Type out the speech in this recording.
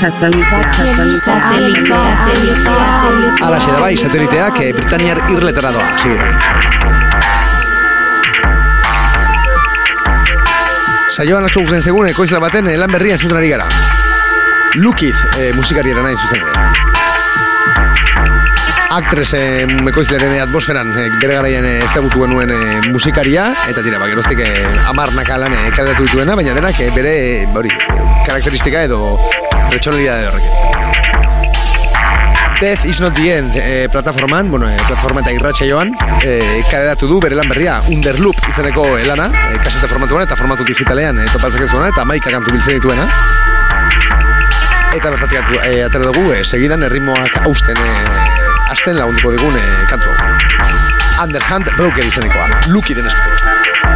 Alaxe da bai, sateliteak Britaniar irletara doa, segura. Saioan atzo guzen zegoen, ekoizla baten lan berria entzuten ari gara. Lukiz musikariera nahi zuzen ere. Actres ekoizlearen atmosferan bere garaian ezagutu genuen musikaria, eta tira, geroztik 10 lan kaleratu dituena, baina denak bere karakteristika edo pertsonalidade horrekin. Death is not the end plataforman, plataforma eta irratsaioan kaleratu du bere lan berria Underloop izeneko lana, kasete formatuan eta formatu digitalean topatzak ez duena, eta 11 kantu biltzen dituena. Eta bertatik atera dugu, segidan erritmoak hausten hasten lagunduko digun kantu. Underhand Broker izenekoa, Luki den eskutik.